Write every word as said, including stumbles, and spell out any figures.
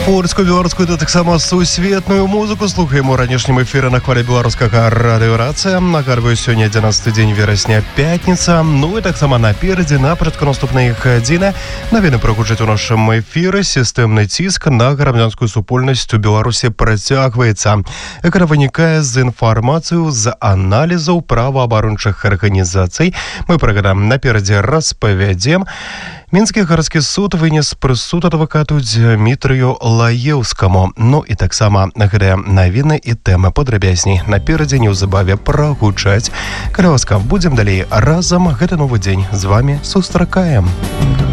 Польскую, беларускую, да таксама сусветную музыку слухаем у ранішнім эфіры на хвале беларускага радыёрацыя. Нагадваю, сёння адзінаццаты дзень верасня, пятніца. Ну і таксама наперадзе на пачатку наступнай гадзіны навіны прагучаць у нашым эфіры. Сістэмны ціск на грамадзянскую супольнасць у Беларусі працягваецца. Гэта вынікае з інфармацыю з аналізаў праваабарончых арганізацый. Мы пра гэта наперадзе распавядзем. Мінскі гарадскі суд вынес прысуд адвакату Дзмітрыю Лаеўскаму. Ну і таксама гэтыя навіны і тэмы падрабязней наперадзе неўзабаве прагучаць. Калі ласка, будзем далей разам. Гэта новы дзень. З вамі сустракаем.